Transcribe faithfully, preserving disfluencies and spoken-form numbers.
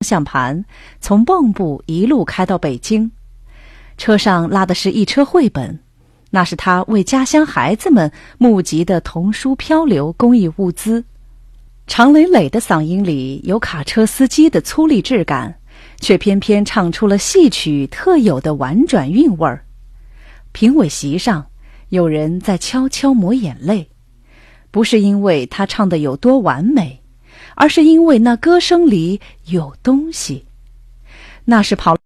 向盘，从蚌埠一路开到北京。车上拉的是一车绘本，那是他为家乡孩子们募集的童书漂流公益物资。常磊磊的嗓音里有卡车司机的粗粝质感，却偏偏唱出了戏曲特有的婉转韵味儿。评委席上，有人在悄悄抹眼泪，不是因为他唱的有多完美，而是因为那歌声里有东西。那是跑